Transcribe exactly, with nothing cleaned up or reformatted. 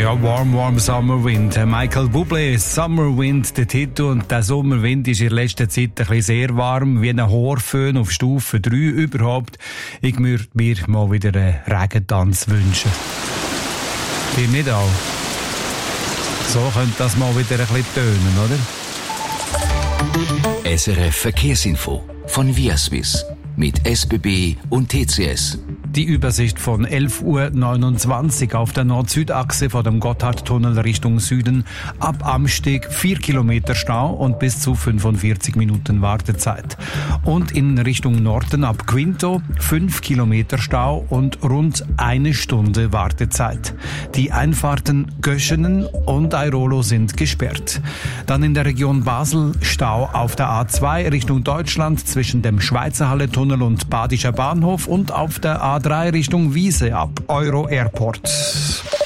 Ja, Warm, Warm Summer Wind. Michael Bublé, Summer Wind, der Titel. Und der Sommerwind ist in letzter Zeit ein bisschen sehr warm, wie ein Horföhn auf Stufe drei überhaupt. Ich würde mir mal wieder einen Regentanz wünschen. Dir nicht auch? So könnte das mal wieder ein bisschen tönen, oder? S R F Verkehrsinfo von Viaswiss mit S B B und T C S. Die Übersicht von elf Uhr neunundzwanzig auf der Nord-Süd-Achse vor dem Gotthardtunnel Richtung Süden. Ab Amsteg vier Kilometer Stau und bis zu fünfundvierzig Minuten Wartezeit. Und in Richtung Norden ab Quinto fünf Kilometer Stau und rund eine Stunde Wartezeit. Die Einfahrten Göschenen und Airolo sind gesperrt. Dann in der Region Basel Stau auf der A zwei Richtung Deutschland zwischen dem Schweizerhalle-Tunnel und Badischer Bahnhof und auf der A drei Richtung Wiese ab Euro Airport.